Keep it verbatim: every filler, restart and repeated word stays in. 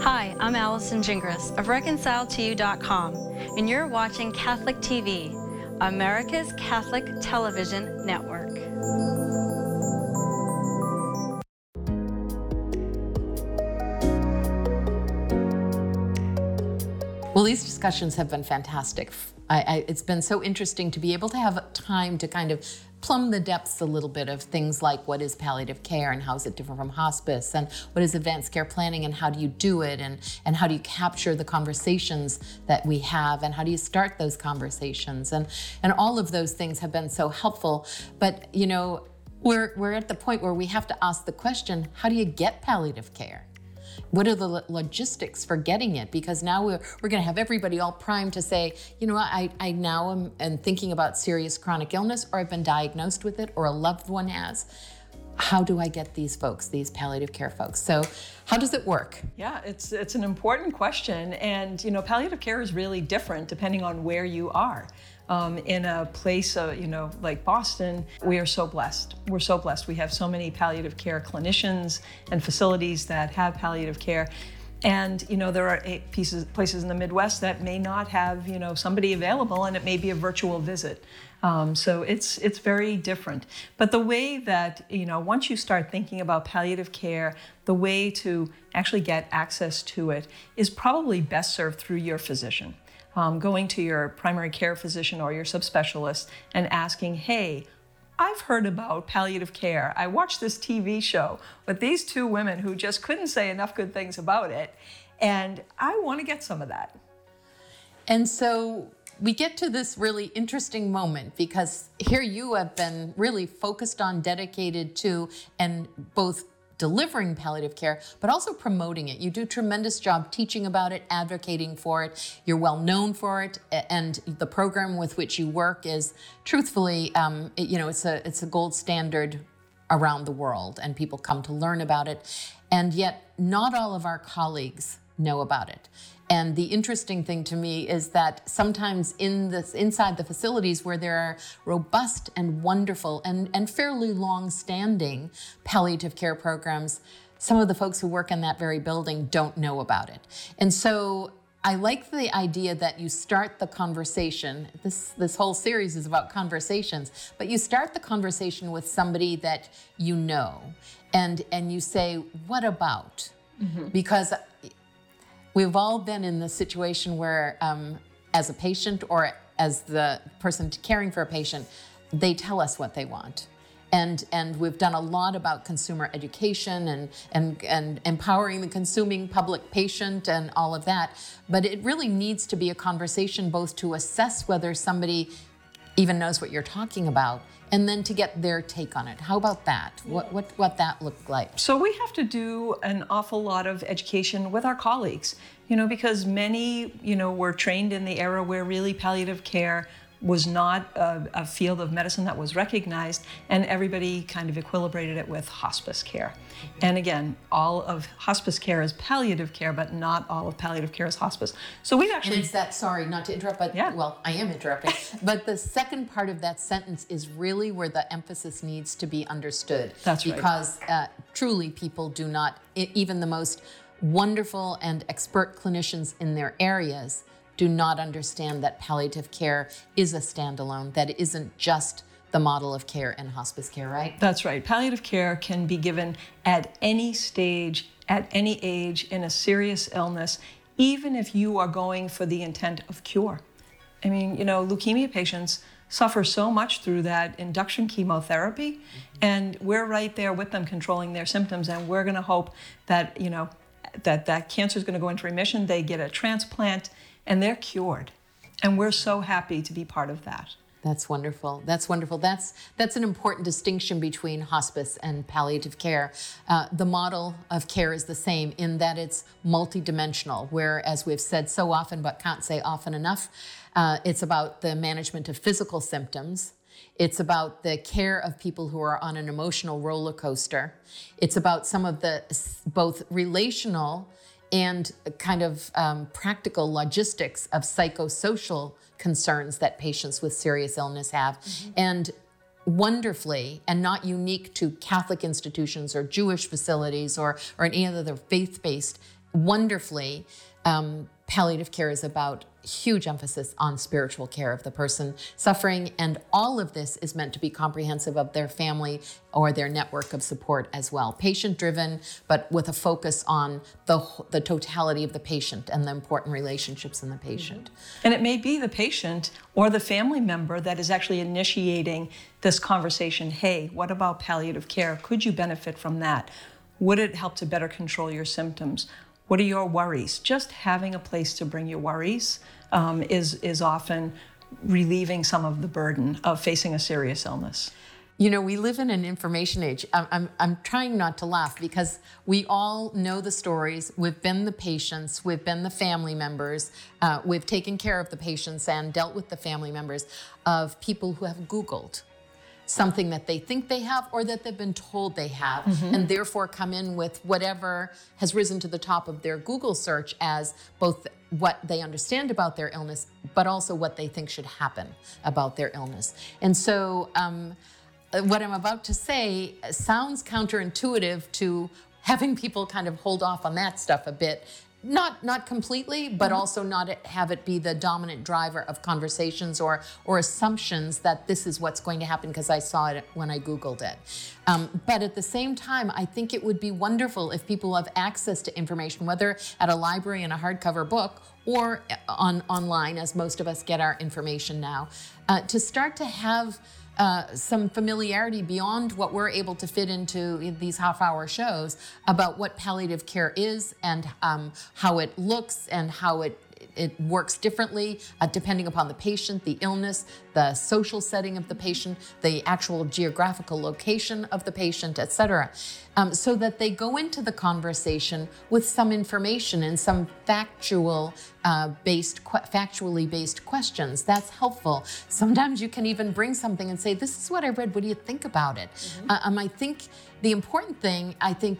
Hi, I'm Allison Gingras of reconcile to you dot com, and you're watching Catholic T V, America's Catholic Television Network. Well, these discussions have been fantastic. I, I, it's been so interesting to be able to have time to kind of plumb the depths a little bit of things like what is palliative care and how is it different from hospice, and what is advanced care planning and how do you do it, and, and how do you capture the conversations that we have, and how do you start those conversations, and, and all of those things have been so helpful. But you know, we're, we're at the point where we have to ask the question, how do you get palliative care? What are the lo- logistics for getting it? Because now we're, we're going to have everybody all primed to say, you know, I, I now am, am thinking about serious chronic illness, or I've been diagnosed with it, or a loved one has. How do I get these folks, these palliative care folks? So how does it work? Yeah, it's it's an important question. And, you know, palliative care is really different depending on where you are. Um, in a place, uh, you know, like Boston, we are so blessed. We're so blessed. We have so many palliative care clinicians and facilities that have palliative care. And, you know, there are eight pieces, places in the Midwest that may not have, you know, somebody available, and it may be a virtual visit. Um, so it's it's very different. But the way that, you know, once you start thinking about palliative care, the way to actually get access to it is probably best served through your physician. Um, going to your primary care physician or your subspecialist and asking, hey, I've heard about palliative care. I watched this T V show with these two women who just couldn't say enough good things about it, and I want to get some of that. And so we get to this really interesting moment, because here you have been really focused on, dedicated to, and both delivering palliative care, but also promoting it. You do a tremendous job teaching about it, advocating for it. You're well known for it, and the program with which you work is, truthfully, um, it, you know, it's a it's a gold standard around the world, and people come to learn about it. And yet, not all of our colleagues know about it. And the interesting thing to me is that sometimes in this, inside the facilities where there are robust and wonderful and, and fairly long-standing palliative care programs, some of the folks who work in that very building don't know about it. And so I like the idea that you start the conversation. This, this whole series is about conversations, but you start the conversation with somebody that you know, and, and you say, what about? Mm-hmm. Because we've all been in the situation where, um, as a patient or as the person caring for a patient, they tell us what they want. And and we've done a lot about consumer education and, and, and empowering the consuming public patient and all of that. But it really needs to be a conversation both to assess whether somebody even knows what you're talking about, and then to get their take on it. How about that? What what what that looked like? So we have to do an awful lot of education with our colleagues, you know, because many, you know, were trained in the era where really palliative care was not a, a field of medicine that was recognized, and everybody kind of equilibrated it with hospice care. And again, all of hospice care is palliative care, but not all of palliative care is hospice. So we've actually... And it's that, sorry, not to interrupt, but, yeah. well, I am interrupting, but the second part of that sentence is really where the emphasis needs to be understood. That's right. Because uh, truly people do not, even the most wonderful and expert clinicians in their areas, do not understand that palliative care is a standalone, that it isn't just the model of care in hospice care, right? That's right. Palliative care can be given at any stage, at any age, in a serious illness, even if you are going for the intent of cure. I mean, you know, leukemia patients suffer so much through that induction chemotherapy, and we're right there with them controlling their symptoms, and we're going to hope that, you know, that that cancer is going to go into remission, they get a transplant, and they're cured. And we're so happy to be part of that. That's wonderful. That's wonderful. That's that's an important distinction between hospice and palliative care. Uh, the model of care is the same in that it's multidimensional, where, as we've said so often but can't say often enough, uh, it's about the management of physical symptoms. It's about the care of people who are on an emotional roller coaster. It's about some of the both relational and kind of um, practical logistics of psychosocial concerns that patients with serious illness have. Mm-hmm. And wonderfully, and not unique to Catholic institutions or Jewish facilities or, or any other faith-based, wonderfully, um, palliative care is about huge emphasis on spiritual care of the person suffering, and all of this is meant to be comprehensive of their family or their network of support as well. Patient-driven, but with a focus on the, the totality of the patient and the important relationships in the patient. And it may be the patient or the family member that is actually initiating this conversation. Hey, what about palliative care? Could you benefit from that? Would it help to better control your symptoms? What are your worries? Just having a place to bring your worries um, is, is often relieving some of the burden of facing a serious illness. You know, we live in an information age. I'm, I'm, I'm trying not to laugh because we all know the stories. We've been the patients, we've been the family members, uh, we've taken care of the patients and dealt with the family members of people who have Googled something that they think they have or that they've been told they have, mm-hmm. and therefore come in with whatever has risen to the top of their Google search as both what they understand about their illness, but also what they think should happen about their illness. And so um, what I'm about to say sounds counterintuitive to having people kind of hold off on that stuff a bit. Not not completely, but mm-hmm. also not have it be the dominant driver of conversations or or assumptions that this is what's going to happen because I saw it when I Googled it. Um, but at the same time, I think it would be wonderful if people have access to information, whether at a library in a hardcover book or on online, as most of us get our information now, uh, to start to have Uh, some familiarity beyond what we're able to fit into these half-hour shows about what palliative care is and um, how it looks and how it it works differently uh, depending upon the patient, the illness, the social setting of the patient, the actual geographical location of the patient, et cetera, um, so that they go into the conversation with some information and some factual uh, based, qu- factually based questions. That's helpful. Sometimes you can even bring something and say, "This is what I read. What do you think about it?" Mm-hmm. Uh, um, I think the important thing, I think,